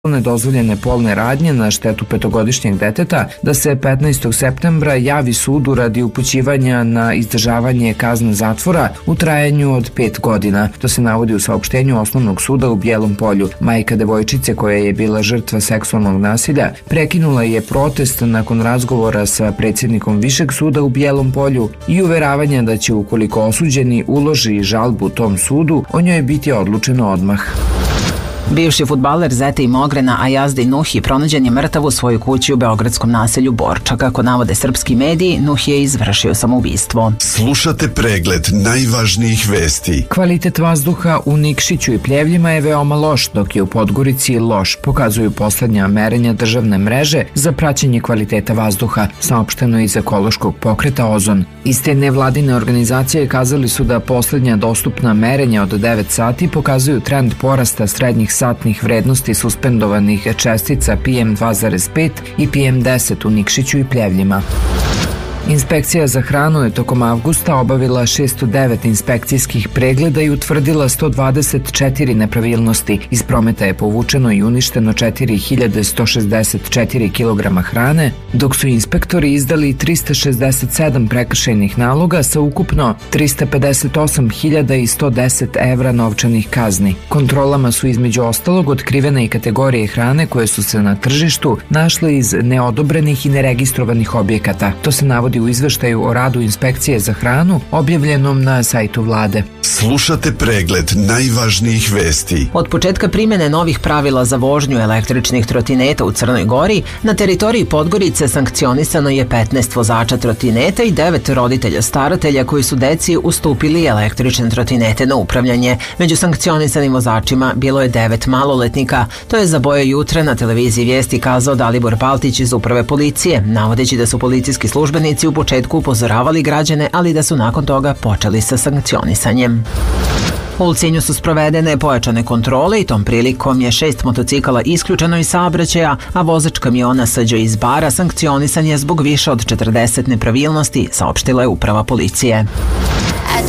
nedozvoljene polne radnje na štetu petogodišnjeg deteta, da se 15. septembra javi sudu radi upućivanja na izdržavanje kazne zatvora u trajanju od 5 godina. To se navodi u saopštenju Osnovnog suda u Bijelom Polju. Majka devojčice, koja je bila žrtva seksualnog nasilja, prekinula je protest nakon razgovora sa predsjednikom Višeg suda u Bijelom Polju i uveravanja da će, ukoliko osuđeni uloži žalbu tom sudu, o njoj biti odlučeno odmah. Bivši fudbaler Zete Imogrena Ajazdi Nuhi pronađen je mrtav u svojoj kući u beogradskom naselju Borča. Kako navode srpski mediji, Nuhi je izvršio samoubistvo. Slušate pregled najvažnijih vesti. Kvalitet vazduha u Nikšiću i Pljevljima je veoma loš, dok je u Podgorici loš, pokazuju poslednja merenja državne mreže za praćenje kvaliteta vazduha, saopšteno iz ekološkog pokreta Ozon. Iste nevladine organizacije kazali su da poslednja dostupna merenja od 9 sati pokazuju trend porasta srednjih satnih vrednosti suspendovanih čestica PM2,5 i PM10 u Nikšiću i Pljevljima. Inspekcija za hranu je tokom avgusta obavila 609 inspekcijskih pregleda i utvrdila 124 nepravilnosti. Iz prometa je povučeno i uništeno 4164 kg hrane, dok su inspektori izdali 367 prekršajnih naloga sa ukupno 358.110 evra novčanih kazni. Kontrolama su između ostalog otkrivene i kategorije hrane koje su se na tržištu našle iz neodobrenih i neregistrovanih objekata. To se navodi u izveštaju o radu Inspekcije za hranu objavljenom na sajtu vlade. Slušate pregled najvažnijih vesti. Od početka primjene novih pravila za vožnju električnih trotineta u Crnoj Gori, na teritoriji Podgorice sankcionisano je 15 vozača trotineta i 9 roditelja staratelja koji su deci ustupili električne trotinete na upravljanje. Među sankcionisanim vozačima bilo je 9 maloletnika. To je za Boje jutra na televiziji Vijesti kazao Dalibor Paltić iz Uprave policije, navodeći da su policijski službenici u početku upozoravali građane, ali da su nakon toga počeli sa sankcionisanjem. U Ulcinju su sprovedene pojačane kontrole i tom prilikom je 6 motocikala isključeno iz saobraćaja, a vozač kamiona Srđo iz Bara sankcionisan je zbog više od 40 nepravilnosti, saopštila je Uprava policije.